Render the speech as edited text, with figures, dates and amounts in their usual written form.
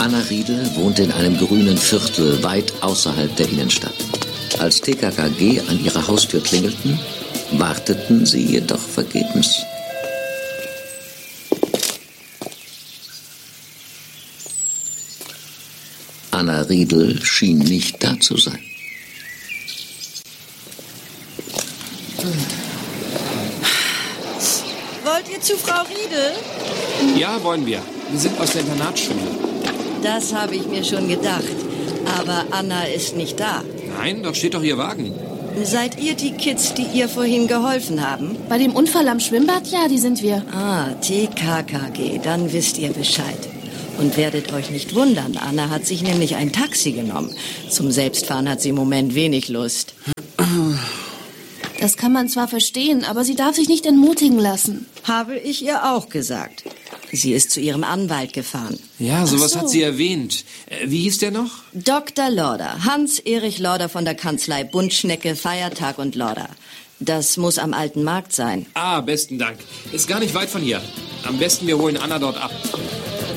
Anna Riedel wohnte in einem grünen Viertel weit außerhalb der Innenstadt. Als TKKG an ihrer Haustür klingelten, warteten sie jedoch vergebens. Anna Riedel schien nicht da zu sein. Wollt ihr zu Frau Riedel? Ja, wollen wir. Wir sind aus der Internatsschule. Das habe ich mir schon gedacht. Aber Anna ist nicht da. Nein, dort steht doch ihr Wagen. Seid ihr die Kids, die ihr vorhin geholfen haben? Bei dem Unfall am Schwimmbad? Ja, die sind wir. Ah, TKKG, dann wisst ihr Bescheid. Und werdet euch nicht wundern, Anna hat sich nämlich ein Taxi genommen. Zum Selbstfahren hat sie im Moment wenig Lust. Das kann man zwar verstehen, aber sie darf sich nicht entmutigen lassen. Habe ich ihr auch gesagt. Sie ist zu ihrem Anwalt gefahren. Ja, sowas Ach so. hat sie erwähnt. Wie hieß der noch? Dr. Lorder, Hans-Erich Lorder von der Kanzlei Buntschnecke, Feiertag und Lorder. Das muss am Alten Markt sein. Ah, besten Dank. Ist gar nicht weit von hier. Am besten wir holen Anna dort ab.